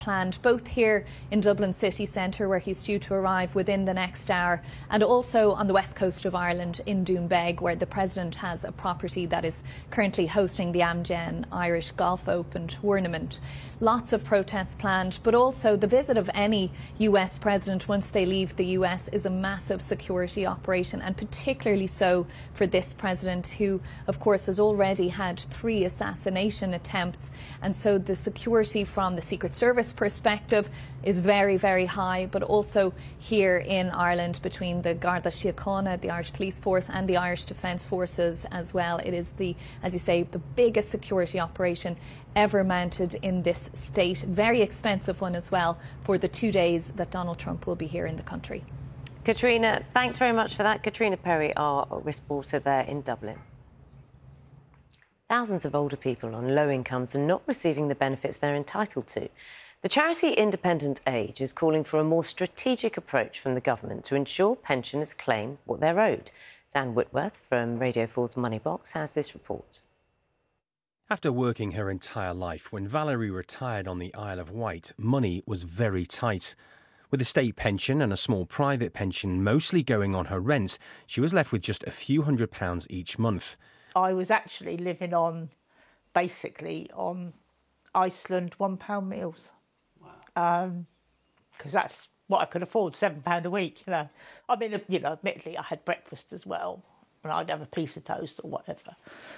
planned, both here in Dublin city centre, where he's due to arrive within the next hour, and also on the west coast of Ireland in Doonbeg, where the President has a property that is currently hosting the Amgen Irish Golf Open tournament. Lots of protests planned, but also the visit of any US president once they leave the US is a massive security operation, and particularly so for this president, who of course has already had 3 assassination attempts, and so the security from the Secret Service perspective is very, very high, but also here in Ireland between the Garda Síochána, the Irish Police Force, and the Irish Defence Forces as well. It is the, as you say, the biggest security operation ever mounted in this state. Very expensive one as well for the 2 days that Donald Trump will be here in the country. Katrina, thanks very much for that. Katrina Perry, our reporter there in Dublin. Thousands of older people on low incomes are not receiving the benefits they're entitled to. The charity Independent Age is calling for a more strategic approach from the government to ensure pensioners claim what they're owed. Dan Whitworth from Radio 4's Moneybox has this report. After working her entire life, when Valerie retired on the Isle of Wight, money was very tight. With a state pension and a small private pension mostly going on her rent, she was left with just a few £100s each month. I was actually living on, basically, on Iceland £1 meals. Wow. Because that's what I could afford, £7 a week, you know. I mean, you know, admittedly, I had breakfast as well, and I'd have a piece of toast or whatever.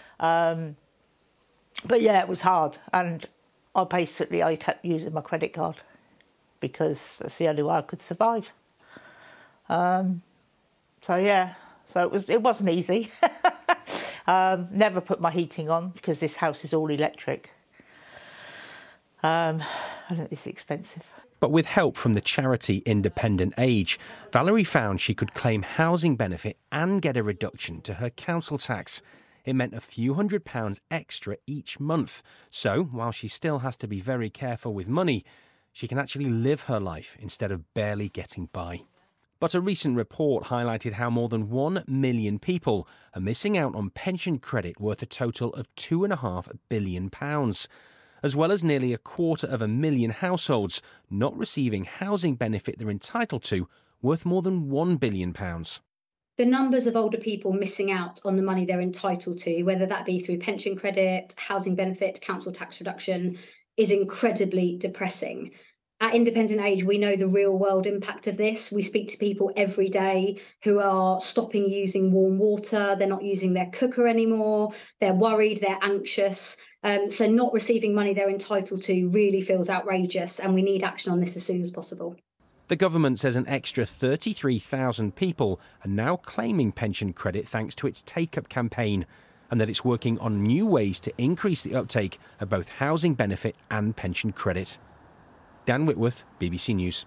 But yeah, it was hard, and I kept using my credit card because that's the only way I could survive. So yeah, so it wasn't easy. Never put my heating on because this house is all electric. And it's expensive. But with help from the charity Independent Age, Valerie found she could claim housing benefit and get a reduction to her council tax. It meant a few £100s extra each month. So, while she still has to be very careful with money, she can actually live her life instead of barely getting by. But a recent report highlighted how more than 1 million people are missing out on pension credit worth a total of £2.5 billion, as well as nearly 250,000 households not receiving housing benefit they're entitled to, worth more than £1 billion. The numbers of older people missing out on the money they're entitled to, whether that be through pension credit, housing benefit, council tax reduction, is incredibly depressing. At Independent Age, we know the real world impact of this. We speak to people every day who are stopping using warm water. They're not using their cooker anymore. They're worried, they're anxious. So not receiving money they're entitled to really feels outrageous, and we need action on this as soon as possible. The government says an extra 33,000 people are now claiming pension credit thanks to its Take Up campaign, and that it's working on new ways to increase the uptake of both housing benefit and pension credit. Dan Whitworth, BBC News.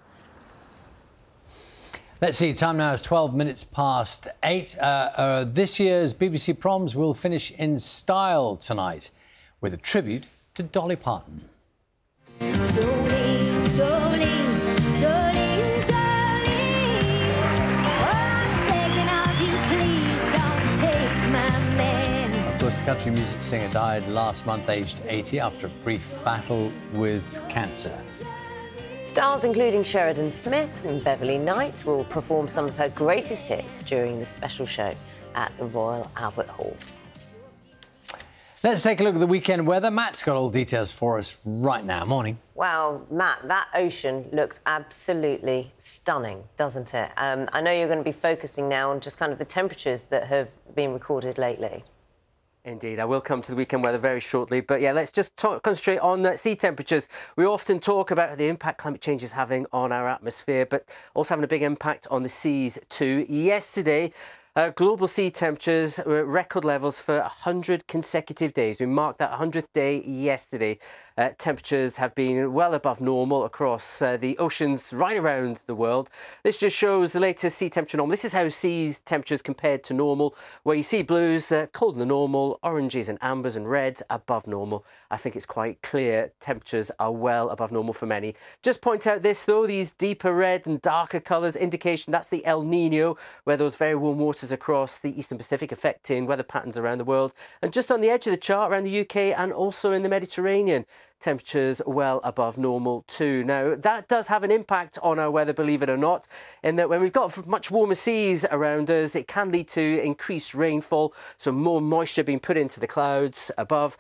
Let's see, time now is 12 minutes past 8. This year's BBC Proms will finish in style tonight with a tribute to Dolly Parton. Jolene, Jolene, Jolene, Jolene. Oh, I'm begging of you, please don't take my man. Of course, the country music singer died last month, aged 80, after a brief battle with cancer. Stars including Sheridan Smith and Beverly Knight will perform some of her greatest hits during the special show at the Royal Albert Hall. Let's take a look at the weekend weather. Matt's got all details for us right now. Morning. Wow, Matt, that ocean looks absolutely stunning, doesn't it? I know you're going to be focusing now on just kind of the temperatures that have been recorded lately. Indeed, I will come to the weekend weather very shortly. But yeah, let's just concentrate on sea temperatures. We often talk about the impact climate change is having on our atmosphere, but also having a big impact on the seas too. Yesterday, global sea temperatures were at record levels for 100 consecutive days. We marked that 100th day yesterday. Temperatures have been well above normal across the oceans right around the world. This just shows the latest sea temperature normal. This is how seas temperatures compared to normal, where you see blues colder than normal, oranges and ambers and reds above normal. I think it's quite clear temperatures are well above normal for many. Just point out this though, these deeper red and darker colours indication that's the El Nino, where those very warm waters forces across the Eastern Pacific affecting weather patterns around the world. And just on the edge of the chart around the UK and also in the Mediterranean, temperatures well above normal too. Now, that does have an impact on our weather, believe it or not, in that when we've got much warmer seas around us, it can lead to increased rainfall, so more moisture being put into the clouds above,